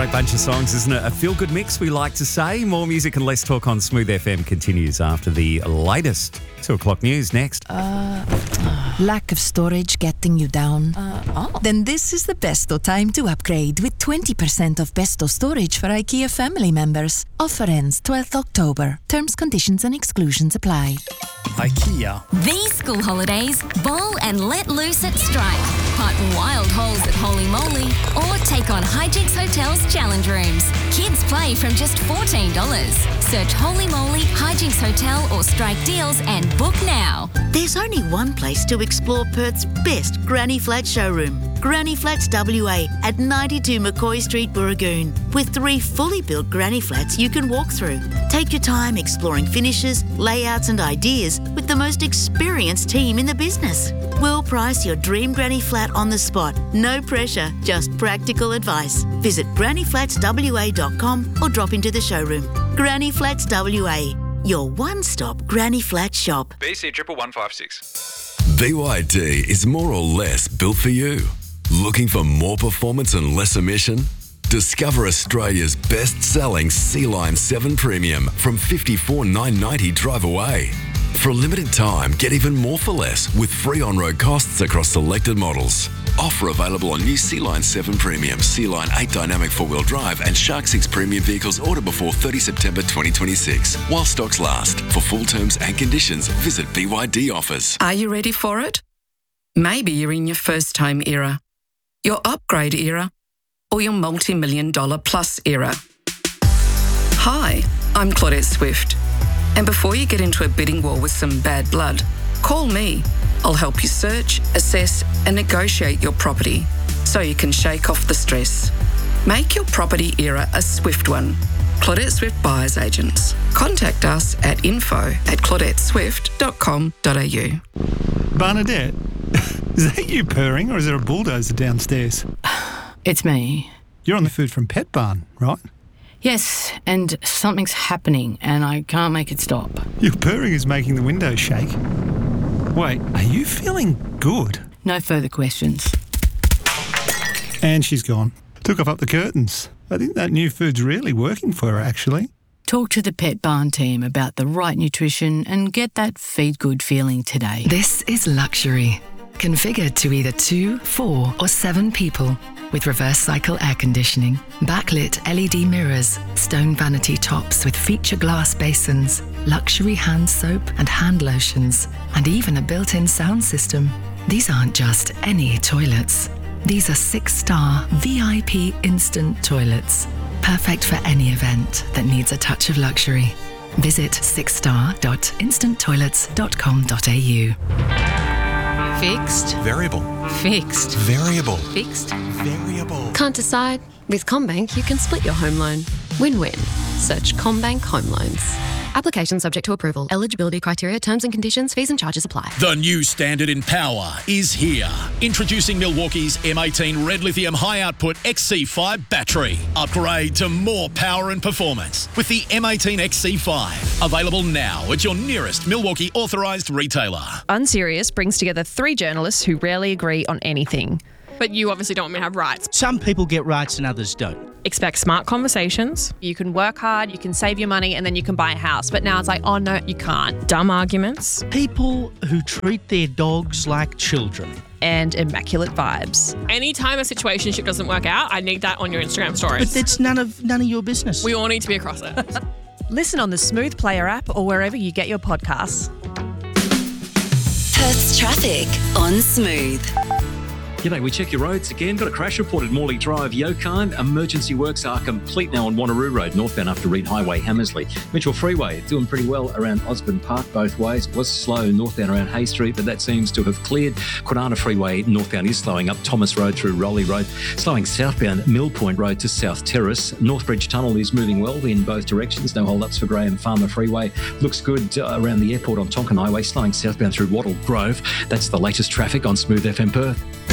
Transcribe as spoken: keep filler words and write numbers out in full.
Great bunch of songs, isn't it? A feel-good mix, we like to say. More music and less talk on Smooth F M continues after the latest two o'clock news next. Uh, lack of storage getting you down? Uh, oh. Then this is the besto time to upgrade with twenty percent off besto storage for IKEA family members. Offer ends twelfth October. Terms, conditions and exclusions apply. IKEA. These school holidays, bowl and let loose at Strike. Punt wild holes at Holy Moly or take on Hijinks Hotel's challenge rooms. Kids play from just fourteen dollars. Search Holy Moly, Hijinks Hotel or Strike deals and book now. There's only one place to explore Perth's best Granny Flat showroom. Granny Flats W A at ninety-two McCoy Street, Burragoon, with three fully built granny flats you can walk through. Take your time exploring finishes, layouts and ideas with the most experienced team in the business. We'll price your dream granny flat on the spot. No pressure, just practical advice. Visit granny flats w a dot com or drop into the showroom. Granny Flats W A, your one-stop granny flat shop. B C triple one five six. B Y D is more or less built for you. Looking for more performance and less emission? Discover Australia's best-selling Sea-Line seven Premium from fifty-four thousand nine hundred ninety drive away. For a limited time, get even more for less with free on-road costs across selected models. Offer available on new Sea-Line seven Premium, Sea-Line eight Dynamic four-wheel drive and Shark six Premium vehicles order before thirtieth September twenty twenty-six. While stocks last. For full terms and conditions, visit B Y D Offers. Are you ready for it? Maybe you're in your first-home era, your upgrade era, or your multi-million dollar plus era. Hi, I'm Claudette Swift. And before you get into a bidding war with some bad blood, call me. I'll help you search, assess and negotiate your property so you can shake off the stress. Make your property era a swift one. Claudette Swift Buyers Agents. Contact us at info at claudette swift dot com dot a u. Bernadette, is that you purring or is there a bulldozer downstairs? It's me. You're on the Food from Pet Barn, right? Yes, and something's happening and I can't make it stop. Your purring is making the windows shake. Wait, are you feeling good? No further questions. And she's gone. Took off up the curtains. I think that new food's really working for her, actually. Talk to the Pet Barn team about the right nutrition and get that feed good feeling today. This is luxury. Configured to either two, four or seven people. With reverse cycle air conditioning, backlit L E D mirrors, stone vanity tops with feature glass basins, luxury hand soap and hand lotions, and even a built-in sound system. These aren't just any toilets. These are six-star V I P instant toilets. Perfect for any event that needs a touch of luxury. Visit sixstar dot instant toilets dot com dot a u. Fixed. Variable. Fixed. Variable. Fixed. Variable. Can't decide? With CommBank, you can split your home loan. Win-win. Search CommBank Home Loans. Application subject to approval. Eligibility criteria, terms and conditions, fees and charges apply. The new standard in power is here. Introducing Milwaukee's M eighteen Red Lithium High Output X C five battery. Upgrade to more power and performance with the M eighteen X C five. Available now at your nearest Milwaukee authorised retailer. Unserious brings together three journalists who rarely agree on anything. But you obviously don't want me to have rights. Some people get rights and others don't. Expect smart conversations. You can work hard, you can save your money, and then you can buy a house. But now it's like, oh no, you can't. Dumb arguments. People who treat their dogs like children. And immaculate vibes. Anytime a situationship doesn't work out, I need that on your Instagram stories. But that's none of none of your business. We all need to be across it. Listen on the Smooth Player app or wherever you get your podcasts. Perth's traffic on Smooth. G'day, we check your roads again. Got a crash report at Morley Drive, Yokine. Emergency works are complete now on Wanneroo Road, northbound after Reed Highway, Hammersley. Mitchell Freeway doing pretty well around Osborne Park both ways. It was slow northbound around Hay Street, but that seems to have cleared. Kwinana Freeway northbound is slowing up Thomas Road through Rowley Road. Slowing southbound Mill Point Road to South Terrace. Northbridge Tunnel is moving well in both directions. No hold-ups for Graham Farmer Freeway. Looks good uh, around the airport on Tonkin Highway. Slowing southbound through Wattle Grove. That's the latest traffic on Smooth F M Perth.